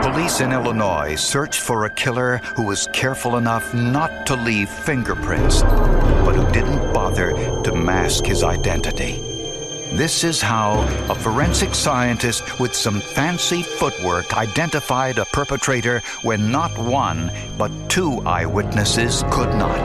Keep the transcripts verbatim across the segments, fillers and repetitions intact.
Police in Illinois searched for a killer who was careful enough not to leave fingerprints, but who didn't bother to mask his identity. This is how a forensic scientist with some fancy footwork identified a perpetrator when not one, but two eyewitnesses could not.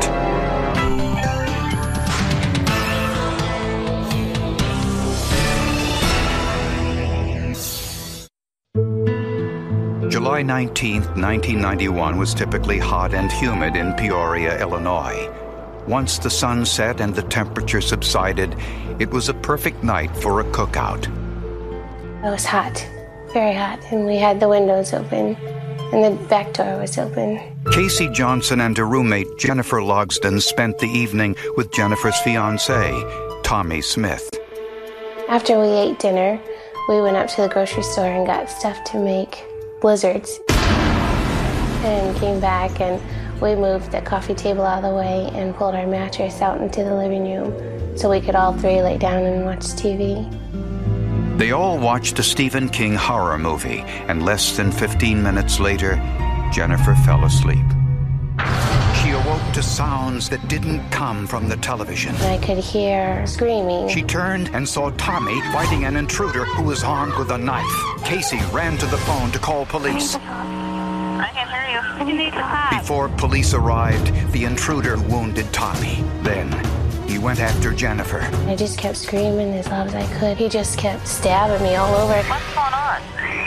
July nineteenth, nineteen ninety-one was typically hot and humid in Peoria, Illinois. Once the sun set and the temperature subsided, it was a perfect night for a cookout. It was hot, very hot, and we had the windows open, and the back door was open. Casey Johnson and her roommate Jennifer Logsdon spent the evening with Jennifer's fiancé, Tommy Smith. After we ate dinner, we went up to the grocery store and got stuff to make blizzards, and came back, and we moved the coffee table out of the way and pulled our mattress out into the living room so we could all three lay down and watch T V. They all watched a Stephen King horror movie, and less than fifteen minutes later, Jennifer fell asleep. She awoke to sounds that didn't come from the television. I could hear screaming. She turned and saw Tommy fighting an intruder who was armed with a knife. Casey ran to the phone to call police. I can hear you. You need to hide. Before police arrived, the intruder wounded Tommy. Then, he went after Jennifer. I just kept screaming as loud as I could. He just kept stabbing me all over. What's going on?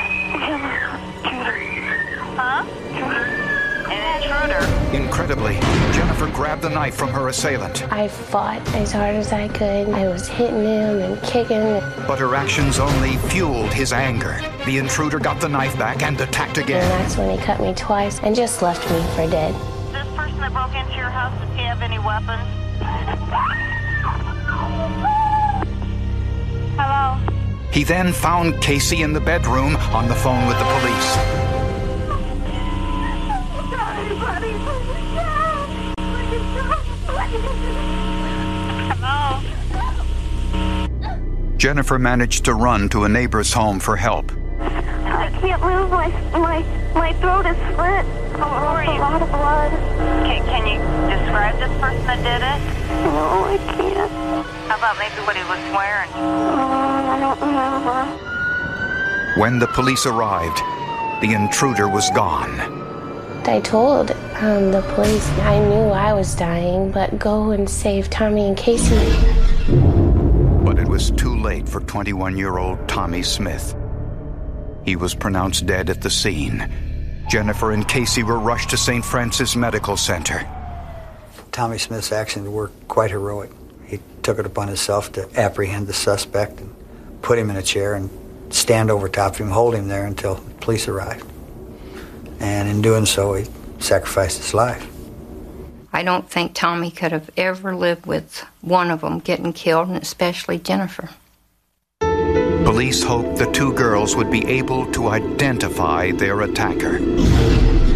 Huh? An intruder. Incredibly, Jennifer grabbed the knife from her assailant. I fought as hard as I could. I was hitting him and kicking. But her actions only fueled his anger. The intruder got the knife back and attacked again. And that's when he cut me twice and just left me for dead. This person that broke into your house, does he have any weapons? Hello? He then found Casey in the bedroom on the phone with the police. Hello? Jennifer managed to run to a neighbor's home for help. I can't move. My my my throat is slit. Who are you? A lot of blood. Can, can you describe this person that did it? No, I can't. How about maybe what he was wearing? Oh, I don't remember. When the police arrived, the intruder was gone. I told um, the police I knew I was dying, but go and save Tommy and Casey. But it was too late for twenty-one-year-old Tommy Smith. He was pronounced dead at the scene. Jennifer and Casey were rushed to Saint Francis Medical Center. Tommy Smith's actions were quite heroic. He took it upon himself to apprehend the suspect and put him in a chair and stand over top of him, hold him there until the police arrived. And in doing so, he sacrificed his life. I don't think Tommy could have ever lived with one of them getting killed, and especially Jennifer. Police hoped the two girls would be able to identify their attacker.